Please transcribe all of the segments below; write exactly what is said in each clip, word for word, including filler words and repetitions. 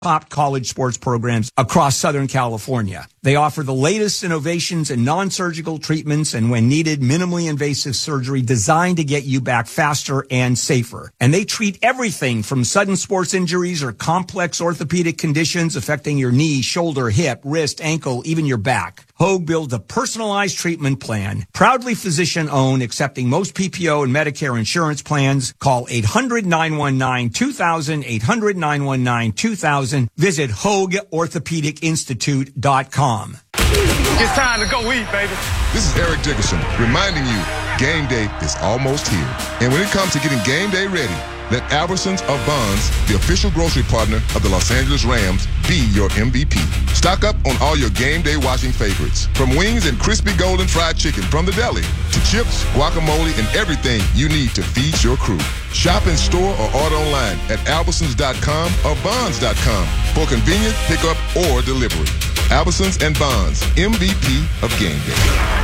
top college sports programs across Southern California. They offer the latest innovations in non-surgical treatments and, when needed, minimally invasive surgery designed to get you back faster and safer. And they treat everything from sudden sports injuries or complex orthopedic conditions affecting your knee, shoulder, hip, wrist, ankle, even your back. Hoag builds a personalized treatment plan, proudly physician-owned, accepting most P P O and Medicare insurance plans. Call eight hundred, nine one nine, two thousand, eight hundred, nine one nine, two thousand. Visit Hoag Orthopedic Institute dot com. It's time to go eat, baby. This is Eric Dickerson reminding you, game day is almost here. And when it comes to getting game day ready, let Albertsons of Bonds, the official grocery partner of the Los Angeles Rams, be your M V P. Stock up on all your game day watching favorites. From wings and crispy golden fried chicken from the deli to chips, guacamole, and everything you need to feed your crew. Shop in store or order online at Albertsons dot com or Bonds dot com for convenient pickup or delivery. Albertsons and Bonds, M V P of game day.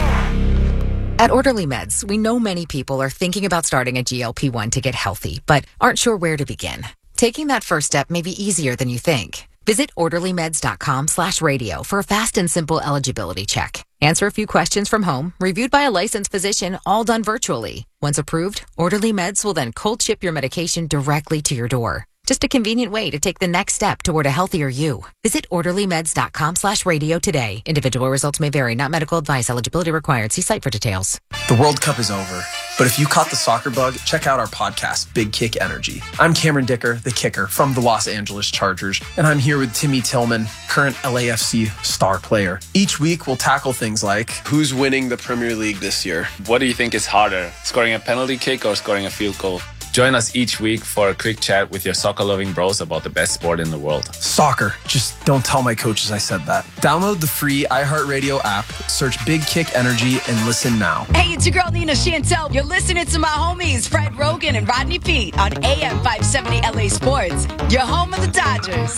At Orderly Meds, we know many people are thinking about starting a G L P one to get healthy, but aren't sure where to begin. Taking that first step may be easier than you think. Visit orderly meds dot com slash radio for a fast and simple eligibility check. Answer a few questions from home, reviewed by a licensed physician, all done virtually. Once approved, Orderly Meds will then cold ship your medication directly to your door. Just a convenient way to take the next step toward a healthier you. Visit orderly meds dot com slash radio today. Individual results may vary. Not medical advice. Eligibility required. See site for details. The World Cup is over, but if you caught the soccer bug, check out our podcast, Big Kick Energy. I'm Cameron Dicker, the kicker from the Los Angeles Chargers, and I'm here with Timmy Tillman, current L A F C star player. Each week, we'll tackle things like, who's winning the Premier League this year? What do you think is harder, scoring a penalty kick or scoring a field goal? Join us each week for a quick chat with your soccer-loving bros about the best sport in the world. Soccer. Just don't tell my coaches I said that. Download the free iHeartRadio app, search Big Kick Energy, and listen now. Hey, it's your girl, Nina Chantel. You're listening to my homies, Fred Rogan and Rodney Peete on A M five seventy L A Sports, your home of the Dodgers.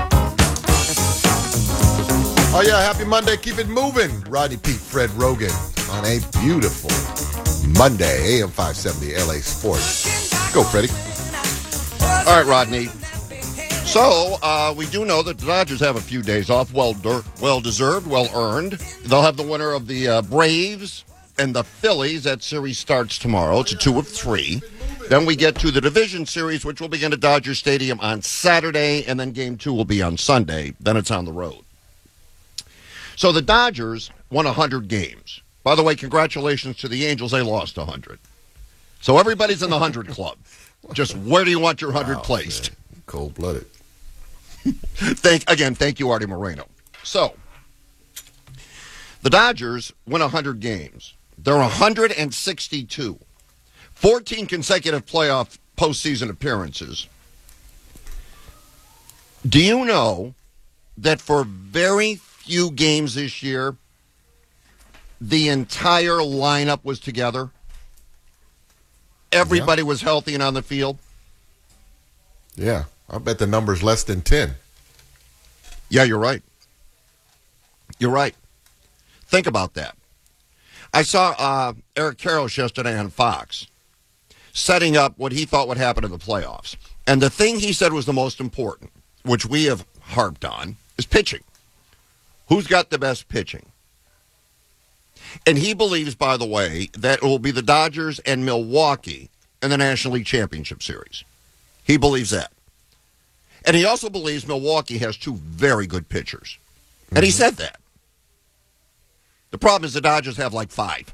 Oh, yeah, happy Monday. Keep it moving. Rodney Peete, Fred Rogan on a beautiful Monday, A M five seventy L A Sports. Go, Freddie. All right, Rodney. So, uh, we do know that the Dodgers have a few days off, well der- well deserved, well earned. They'll have the winner of the uh, Braves and the Phillies. That series starts tomorrow. It's a two of three. Then we get to the division series, which will begin at Dodger Stadium on Saturday, and then game two will be on Sunday. Then it's on the road. So the Dodgers won one hundred games. By the way, congratulations to the Angels. They lost one hundred. So everybody's in the one hundred club. Just where do you want your one hundred wow, placed? Man. Cold-blooded. thank Again, thank you, Artie Moreno. So, the Dodgers win one hundred games. They're one hundred sixty-two. fourteen consecutive playoff postseason appearances. Do you know that for very few games this year, the entire lineup was together? Everybody yeah. was healthy and on the field? Yeah. I bet the number's less than ten. Yeah, you're right. You're right. Think about that. I saw uh, Eric Karros yesterday on Fox setting up what he thought would happen in the playoffs. And the thing he said was the most important, which we have harped on, is pitching. Who's got the best pitching? And he believes, by the way, that it will be the Dodgers and Milwaukee in the National League Championship Series. He believes that. And he also believes Milwaukee has two very good pitchers. Mm-hmm. And he said that. The problem is the Dodgers have like five.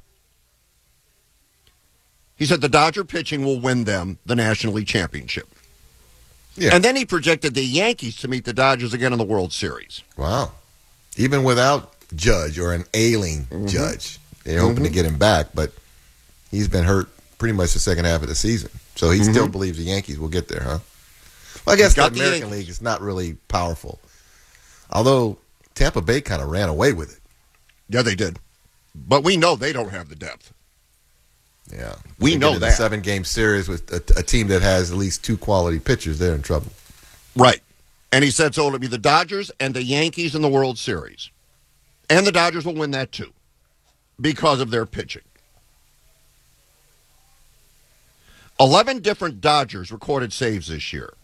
He said the Dodger pitching will win them the National League Championship. Yeah. And then he projected the Yankees to meet the Dodgers again in the World Series. Wow. Even without Judge or an ailing mm-hmm. Judge. They're hoping mm-hmm. to get him back, but he's been hurt pretty much the second half of the season. So he mm-hmm. still believes the Yankees will get there, huh? Well, I guess the American the League is not really powerful. Although Tampa Bay kind of ran away with it. Yeah, they did. But we know they don't have the depth. Yeah. We know that. A seven-game series with a, a team that has at least two quality pitchers, they're in trouble. Right. And he said so it'll be the Dodgers and the Yankees in the World Series. And the Dodgers will win that, too, because of their pitching. Eleven different Dodgers recorded saves this year.